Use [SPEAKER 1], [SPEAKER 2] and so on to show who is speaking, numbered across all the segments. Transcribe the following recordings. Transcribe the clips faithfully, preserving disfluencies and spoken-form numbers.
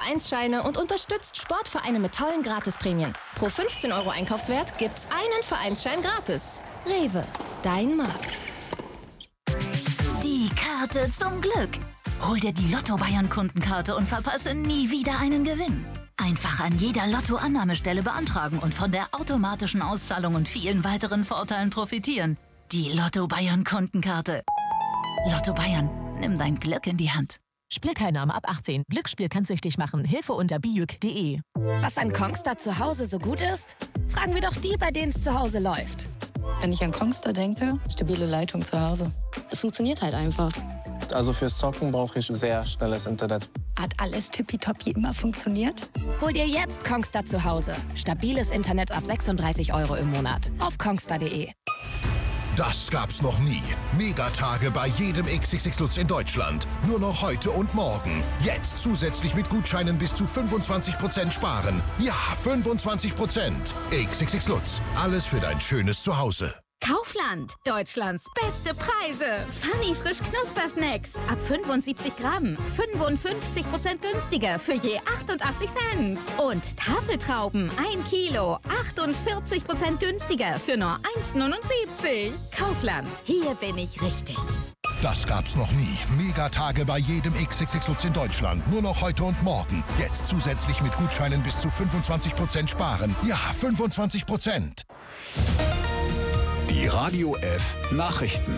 [SPEAKER 1] Vereinsscheine und unterstützt Sportvereine mit tollen Gratisprämien. Pro fünfzehn Euro Einkaufswert gibt's einen Vereinsschein gratis. Rewe, dein Markt.
[SPEAKER 2] Die Karte zum Glück. Hol dir die Lotto Bayern Kundenkarte und verpasse nie wieder einen Gewinn. Einfach an jeder Lotto-Annahmestelle beantragen und von der automatischen Auszahlung und vielen weiteren Vorteilen profitieren. Die Lotto Bayern Kundenkarte. Lotto Bayern, nimm dein Glück in die Hand.
[SPEAKER 3] Spielteilnahme ab achtzehn. Glücksspiel kann süchtig machen. Hilfe unter bijuk punkt de.
[SPEAKER 1] Was an Kongstar zu Hause so gut ist? Fragen wir doch die, bei denen es zu Hause läuft.
[SPEAKER 4] Wenn ich an Kongstar denke, stabile Leitung zu Hause. Es funktioniert halt einfach.
[SPEAKER 5] Also fürs Zocken brauche ich sehr schnelles Internet.
[SPEAKER 4] Hat alles tippitoppi immer funktioniert?
[SPEAKER 1] Hol dir jetzt Kongstar zu Hause. Stabiles Internet ab sechsunddreißig Euro im Monat. Auf kongstar punkt de.
[SPEAKER 6] Das gab's noch nie. Megatage bei jedem X X X Lutz in Deutschland. Nur noch heute und morgen. Jetzt zusätzlich mit Gutscheinen bis zu fünfundzwanzig Prozent sparen. Ja, fünfundzwanzig Prozent. X X X Lutz. Alles für dein schönes Zuhause.
[SPEAKER 7] Kaufland, Deutschlands beste Preise. Funny frisch Knuspersnacks ab fünfundsiebzig Gramm, fünfundfünfzig Prozent günstiger für je achtundachtzig Cent. Und Tafeltrauben, ein Kilo, achtundvierzig Prozent günstiger für nur eins neunundsiebzig. Kaufland, hier bin ich richtig.
[SPEAKER 6] Das gab's noch nie. Megatage bei jedem X X X Lutz in Deutschland. Nur noch heute und morgen. Jetzt zusätzlich mit Gutscheinen bis zu fünfundzwanzig Prozent sparen. Ja, fünfundzwanzig Prozent.
[SPEAKER 8] Die Radio F Nachrichten.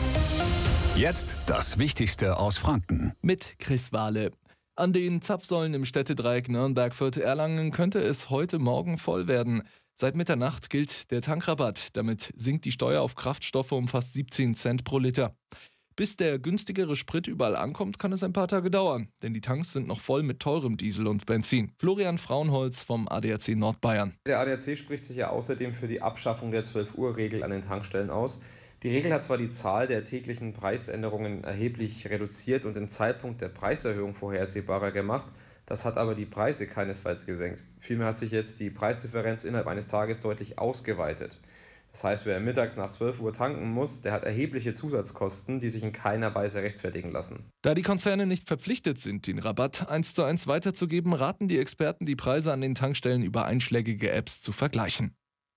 [SPEAKER 8] Jetzt das Wichtigste aus Franken.
[SPEAKER 9] Mit Chris Wahle. An den Zapfsäulen im Städtedreieck Nürnberg, Fürth, Erlangen könnte es heute Morgen voll werden. Seit Mitternacht gilt der Tankrabatt. Damit sinkt die Steuer auf Kraftstoffe um fast siebzehn Cent pro Liter. Bis der günstigere Sprit überall ankommt, kann es ein paar Tage dauern. Denn die Tanks sind noch voll mit teurem Diesel und Benzin. Florian Frauenholz vom A D A C Nordbayern.
[SPEAKER 10] Der A D A C spricht sich ja außerdem für die Abschaffung der zwölf Uhr Regel an den Tankstellen aus. Die Regel hat zwar die Zahl der täglichen Preisänderungen erheblich reduziert und den Zeitpunkt der Preiserhöhung vorhersehbarer gemacht. Das hat aber die Preise keinesfalls gesenkt. Vielmehr hat sich jetzt die Preisdifferenz innerhalb eines Tages deutlich ausgeweitet. Das heißt, wer mittags nach zwölf Uhr tanken muss, der hat erhebliche Zusatzkosten, die sich in keiner Weise rechtfertigen lassen.
[SPEAKER 9] Da die Konzerne nicht verpflichtet sind, den Rabatt eins zu eins weiterzugeben, raten die Experten, die Preise an den Tankstellen über einschlägige Apps zu vergleichen.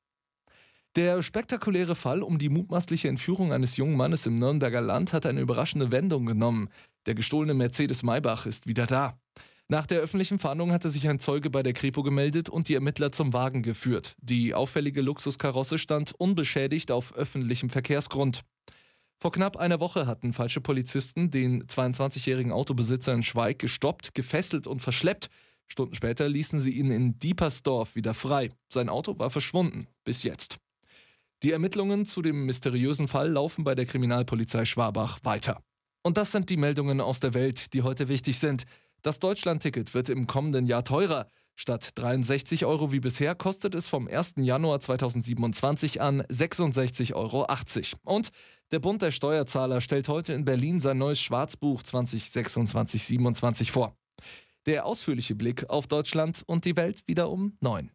[SPEAKER 9] Der spektakuläre Fall um die mutmaßliche Entführung eines jungen Mannes im Nürnberger Land hat eine überraschende Wendung genommen. Der gestohlene Mercedes Maybach ist wieder da. Nach der öffentlichen Fahndung hatte sich ein Zeuge bei der Kripo gemeldet und die Ermittler zum Wagen geführt. Die auffällige Luxuskarosse stand unbeschädigt auf öffentlichem Verkehrsgrund. Vor knapp einer Woche hatten falsche Polizisten den zweiundzwanzigjährigen Autobesitzer in Schweig gestoppt, gefesselt und verschleppt. Stunden später ließen sie ihn in Diepersdorf wieder frei. Sein Auto war verschwunden, bis jetzt. Die Ermittlungen zu dem mysteriösen Fall laufen bei der Kriminalpolizei Schwabach weiter. Und das sind die Meldungen aus der Welt, die heute wichtig sind. Das Deutschlandticket wird im kommenden Jahr teurer. Statt dreiundsechzig Euro wie bisher kostet es vom ersten Januar zweitausendsiebenundzwanzig an sechsundsechzig Euro achtzig. Und der Bund der Steuerzahler stellt heute in Berlin sein neues Schwarzbuch zwanzig sechsundzwanzig siebenundzwanzig vor. Der ausführliche Blick auf Deutschland und die Welt wieder um neun.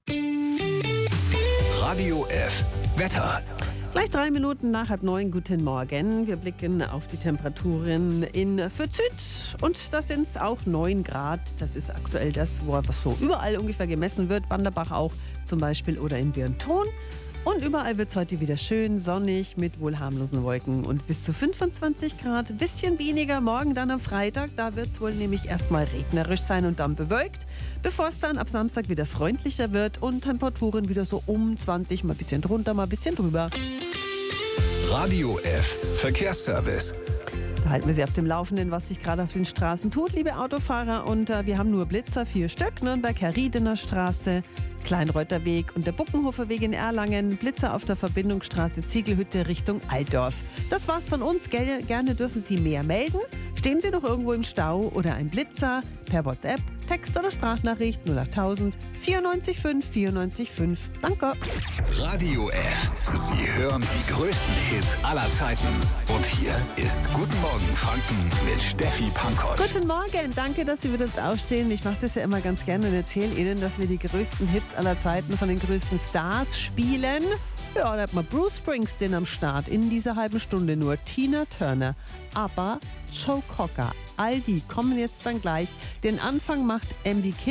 [SPEAKER 8] Radio F Wetter.
[SPEAKER 11] Gleich drei Minuten nach halb neun, guten Morgen. Wir blicken auf die Temperaturen in Fürth Süd und das sind auch neun Grad. Das ist aktuell das, was so überall ungefähr gemessen wird. Banderbach auch zum Beispiel oder in Birnthon. Und überall wird es heute wieder schön sonnig mit wohl harmlosen Wolken und bis zu fünfundzwanzig Grad. Ein bisschen weniger morgen dann am Freitag. Da wird es wohl nämlich erstmal regnerisch sein und dann bewölkt, bevor es dann ab Samstag wieder freundlicher wird und Temperaturen wieder so um zwanzig, mal ein bisschen drunter, mal ein bisschen drüber.
[SPEAKER 8] Radio F Verkehrsservice.
[SPEAKER 11] Da halten wir Sie auf dem Laufenden, was sich gerade auf den Straßen tut, liebe Autofahrer. Und äh, wir haben nur Blitzer, vier Stück. Nürnberg-Herriedener Straße, Kleinreuther Weg und der Buckenhofer Weg in Erlangen. Blitzer auf der Verbindungsstraße Ziegelhütte Richtung Altdorf. Das war's von uns. Gel- gerne dürfen Sie mehr melden. Stehen Sie noch irgendwo im Stau oder ein Blitzer per WhatsApp, Text- oder Sprachnachricht null achttausend vierundneunzig fünf vierundneunzig fünf. Danke.
[SPEAKER 8] Radio F. Sie hören die größten Hits aller Zeiten. Und hier ist Guten Morgen Franken mit Steffi Pankosch.
[SPEAKER 11] Guten Morgen, danke, dass Sie mit uns aufstehen. Ich mache das ja immer ganz gerne und erzähle Ihnen, dass wir die größten Hits aller Zeiten von den größten Stars spielen. Ja, da hat man Bruce Springsteen am Start. In dieser halben Stunde nur Tina Turner, ABBA, Joe Cocker. All die kommen jetzt dann gleich. Den Anfang macht M D K